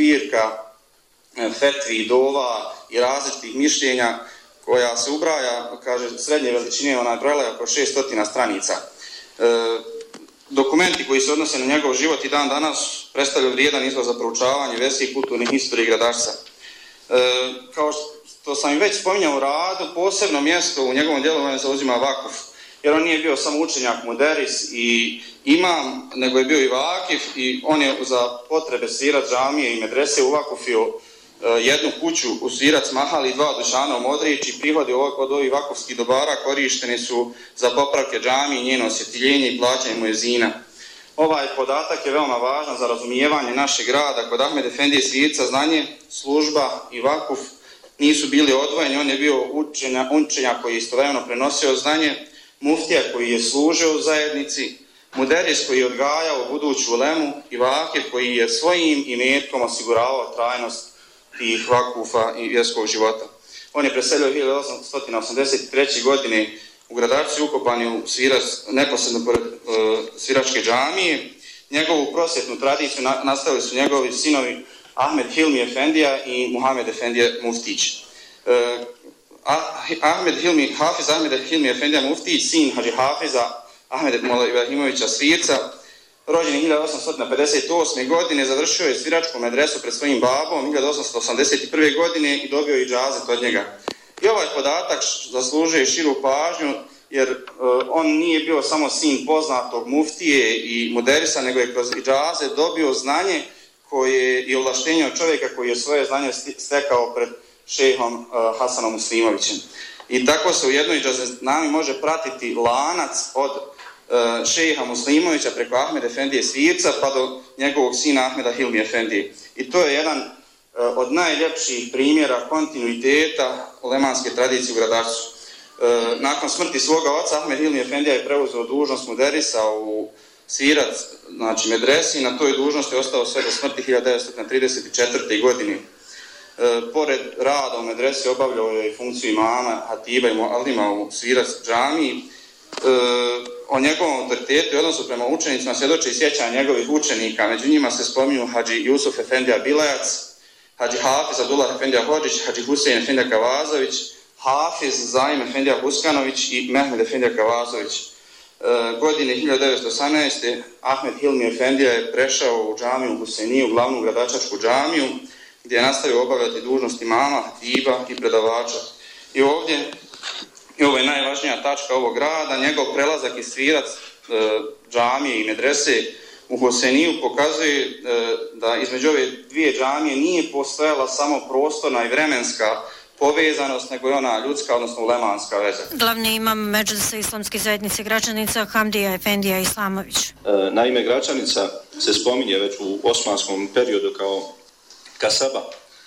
zbirka fetvi, dova i različitih mišljenja koja se ubraja, kaže, srednje veličine, brojila je oko 600 stranica. Dokumenti koji se odnose na njegov život i dan danas predstavljaju vrijedan izvor za proučavanje verske i kulturne historije Gradarca. Kao što sam i već spominjao u radu, posebno mjesto u njegovom djelovanju zauzima vakuf, jer on nije bio samo učenjak, muderis i imam, nego je bio i vakif i on je za potrebe Svirat džamije i medrese uvakufio jednu kuću u Svirac Mahali i 2 dućana u Modrići. Prihodi od ovih vakufskih dobara korišteni su za popravke džamije, njeno osvjetljenje i plaćanje muezina. Ovaj podatak je veoma važan za razumijevanje našeg rada. Kod Ahmed Efendije Svirca znanje, služba i vakuf nisu bili odvojeni. On je bio učenjak koji je istovremeno prenosio znanje, muftija koji je služio u zajednici, muderis koji je odgajao buduću ulemu i vakif koji je svojim imetkom osiguravao trajnost tih vakufa i vjerskog života. On je preselio 1883. godine u Gradarcu i ukopan je u Svirac, neposredno pored Sviračke džamije. Njegovu prosvjetnu tradiciju nastavili su njegovi sinovi Ahmed Hilmi Efendija i Muhammed Efendija Muftić. Hafiz Ahmed Hilmi Efendija Muftić, sin Hadži Hafiza Ahmed Mola Ibrahimovića Svirca, rođen 1858. godine, završio je sviračku medresu pred svojim babom 1881. godine i dobio i džazet od njega. I ovaj podatak zaslužuje širu pažnju, jer on nije bio samo sin poznatog muftije i muderisa, nego je kroz džazet dobio znanje koje je ovlaštenje od čovjeka koji je svoje znanje stekao pred šejhom Hasanom Muslimovićem. I tako se u jednoj džazetnami može pratiti lanac od šejha Muslimovića preko Ahmed Efendije Svirca pa do njegovog sina Ahmeda Hilmi Efendije. I to je jedan od najljepših primjera kontinuiteta ulemanske tradicije u Gradarcu. Nakon smrti svoga oca Ahmed Hilmi Efendija je preuzeo dužnost muderisa u Svirac, znači medresi, i na toj dužnosti je ostao sve do smrti 1934. godine. Pored rada u medresi obavljao je i funkciju imama, hatiba i muallima u Svirac džamiji. O njegovom autoritetu i odnosu prema učenicima svjedoči i sjećanja njegovih učenika. Među njima se spominju Hadži Jusuf Efendija Bilajac, Hadži Hafiz Abdullah Efendija Hodžić, Hadži Husein Efendija Kavazović, Hafiz Zaim Efendija Huskanović i Mehmed Efendija Kavazović. Godine 1918. Ahmed Hilmi Efendija je prešao u džamiju Huseniju, glavnu gradačačku džamiju, gdje je nastavio obavljati dužnost imama, hatiba i predavača. I ovo je najvažnija tačka ovog rada, njegov prelazak iz Svirac džamije i medrese u Huseniju pokazuje da između ove dvije džamije nije postojala samo prostorna i vremenska povezanost, nego je ona ljudska, odnosno ulemanska veza. Glavni imam Medžlisa Islamske zajednice Gračanica Hamdija Efendija Islamović. Naime, Gračanica se spominje već u osmanskom periodu kao kasaba.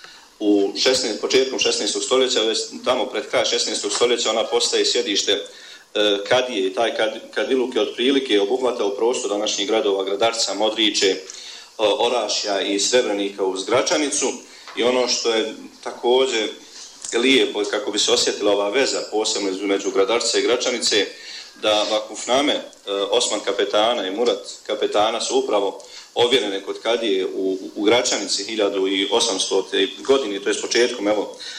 Početkom 16. stoljeća, već tamo pred kraj 16. stoljeća, ona postaje sjedište kadije i taj kadiluk je otprilike obuhvatao prostor današnjih gradova Gradarca, Modriće, Orašja i Srebrenika uz Gračanicu. I ono što je također lijepo, kako bi se osjetila ova veza posebno između Gradarca i Gračanice, da vakufname Osman kapetana i Murat kapetana su upravo ovjerene kod kadije u Gračanici 1800. godine, to je s početkom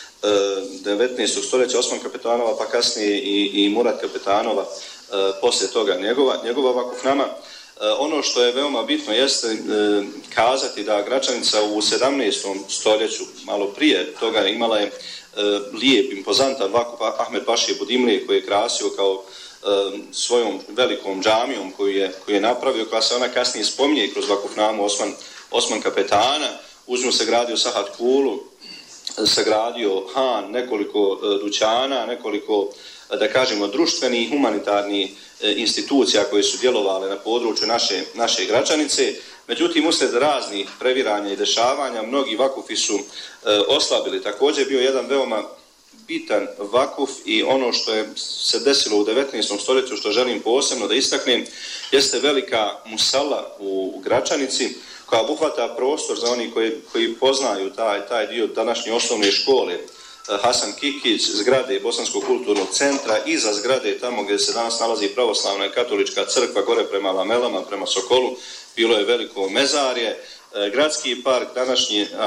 19. stoljeća Osman kapetanova, pa kasnije i Murat kapetanova poslije toga njegova vakufnama. Ono što je veoma bitno jeste kazati da Gračanica u 17. stoljeću, malo prije toga, imala je lijep, impozantan vakuf Ahmed Pašije Budimlije koji je krasio kao svojom velikom džamijom koju je napravio, koja se ona kasnije spominje kroz vakufnamu Osman kapetana. Uz nju se gradio Sahat Kulu, sagradio Han, nekoliko dućana, nekoliko, da kažemo, društvenih i humanitarnih institucija koje su djelovale na području naše Gračanice. Međutim, uslijed raznih previranja i dešavanja, mnogi vakufi su oslabili. Također je bio jedan veoma bitan vakuf i ono što je se desilo u 19. stoljeću, što želim posebno da istaknem, jeste velika musala u Gračanici, koja obuhvata prostor za oni koji poznaju taj dio današnje osnovne škole, Hasan Kikić, zgrade Bosanskog kulturnog centra, iza zgrade tamo gdje se danas nalazi pravoslavna i katolička crkva, gore prema Lamelama, prema Sokolu, bilo je veliko mezarje, gradski park, današnji